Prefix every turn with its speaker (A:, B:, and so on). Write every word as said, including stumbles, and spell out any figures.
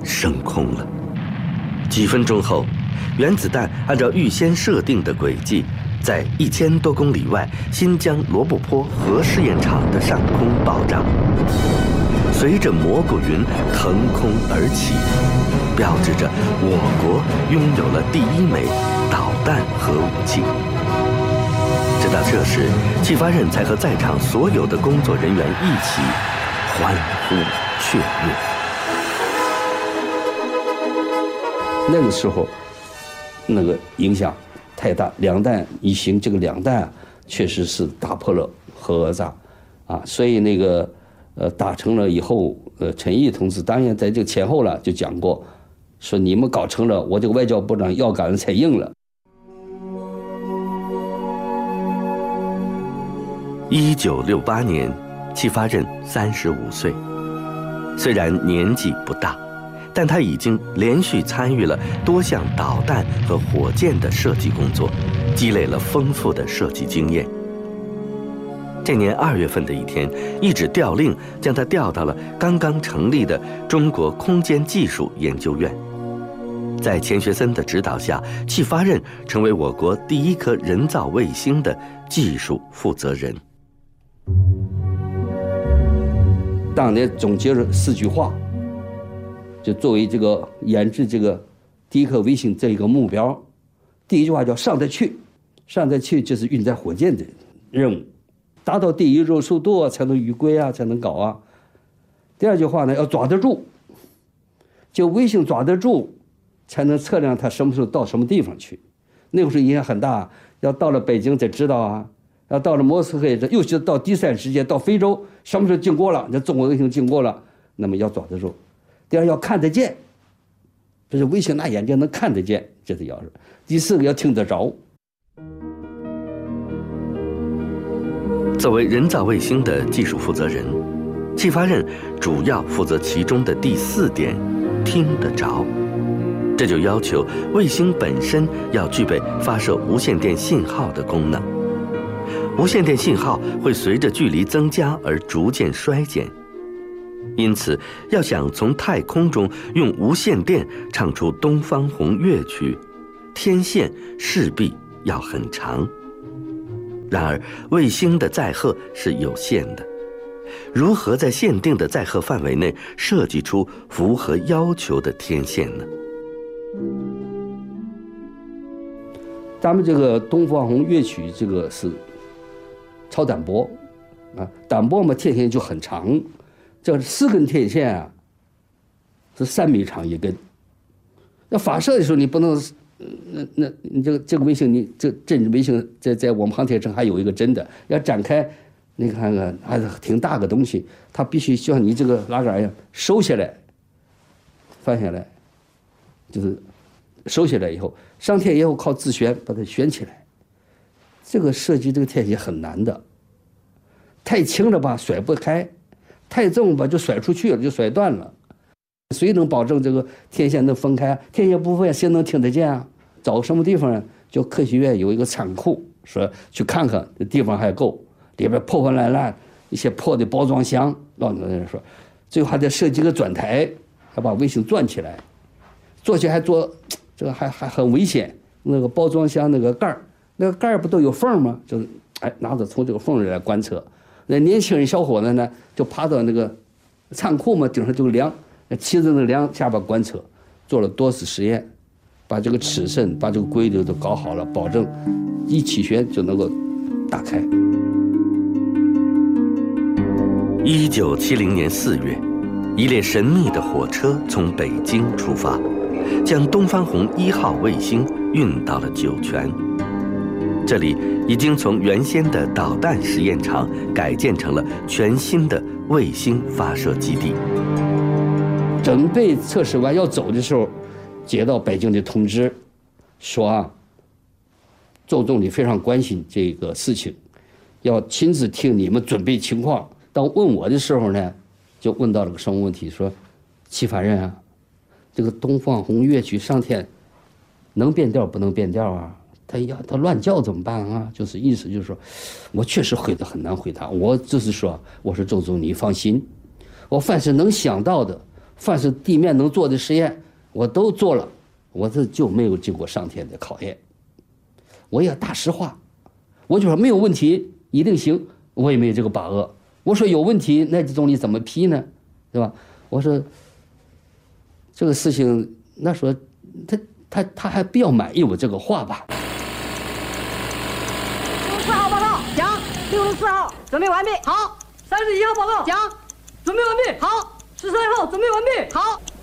A: 升空了。几分钟后，原子弹按照预先设定的轨迹，在一千多公里外新疆罗布泊核试验场的上空爆炸，随着蘑菇云腾空而起，标志着我国拥有了第一枚导弹核武器。直到这时，戚发轫才和在场所有的工作人员一起欢呼雀跃。
B: 那个时候，那个影响太大，两弹一行，这个两弹啊，确实是打破了核讹诈，啊，所以那个呃打成了以后，呃陈毅同志当然在这个前后了就讲过，说你们搞成了，我这个外交部长腰杆子才硬了。
A: 一九六八年，戚发轫三十五岁，虽然年纪不大，但他已经连续参与了多项导弹和火箭的设计工作，积累了丰富的设计经验。这年二月份的一天，一纸调令将他调到了刚刚成立的中国空间技术研究院。在钱学森的指导下，戚发轫成为我国第一颗人造卫星的技术负责人。
B: 当年总结了四句话，就作为这个研制这个第一颗卫星这一个目标。第一句话叫上得去，上得去就是运载火箭的任务，达到第一热速度才能预规啊，才能搞啊。第二句话呢，要抓得住，就卫星抓得住，才能测量它什么时候到什么地方去。那个时候影响很大，要到了北京才知道啊，要到了莫斯科，尤其是到第三世界，到非洲，什么时候经过了，那中国卫星经过了，那么要抓得住。第二要看得见，这是卫星拿眼睛能看得见，这是要是。第四个要听得着。
A: 作为人造卫星的技术负责人，戚发轫主要负责其中的第四点，听得着。这就要求卫星本身要具备发射无线电信号的功能。无线电信号会随着距离增加而逐渐衰减，因此要想从太空中用无线电唱出东方红乐曲，天线势必要很长。然而卫星的载荷是有限的，如何在限定的载荷范围内设计出符合要求的天线呢？
B: 咱们这个东方红乐曲这个是超短波啊，短波嘛天线就很长，这四根天线啊是三米长一根。那发射的时候你不能，那那你这个这个卫星你这针卫星在在我们航天城还有一个针的，要展开，你看看还是挺大个东西，它必须像你这个拉杆一样收下来，放下来，就是收下来以后上天以后靠自旋把它旋起来。这个设计这个天线很难的，太轻了吧甩不开，太重吧就甩出去了，就甩断了。谁能保证这个天线能分开？天线不分，谁能听得见啊？找什么地方呢？就科学院有一个仓库，说去看看，这地方还够，里边破破烂烂，一些破的包装箱，老有人说，最后还得设计个转台，还把卫星转起来，做起来还做，这个还还很危险。那个包装箱那个盖儿，那个盖儿不都有缝吗？就是哎，拿着从这个缝里来观测。那年轻人小伙子呢，就爬到那个仓库嘛，顶上就量，骑着那量下边观测，做了多次实验，把这个尺寸、把这个规律都搞好了，保证一起旋就能够打开。
A: 一九七零年四月，一列神秘的火车从北京出发，将东方红一号卫星运到了酒泉。这里已经从原先的导弹实验场改建成了全新的卫星发射基地。
B: 准备测试完要走的时候，接到北京的通知，说啊，周总理非常关心这个事情，要亲自听你们准备情况。当问我的时候呢，就问到了个什么问题，说戚发轫啊，这个东方红乐曲上天能变调不能变调啊？他要他乱叫怎么办啊？就是意思就是说，我确实回答很难回答。我就是说，我说周总你放心，我凡是能想到的， 凡是地面能做的实验，我都做了，我这就没有经过上天的考验。我也大实话，我就说没有问题，一定行，我也没有这个把握。我说有问题，那这种你怎么批呢？对吧？我说这个事情，那说他他他还比较满意我这个话吧。
C: 六十四号报告，讲。六十四号准备完毕，好。三十一号报告，讲。准备完毕，好。十三号准备完毕，好。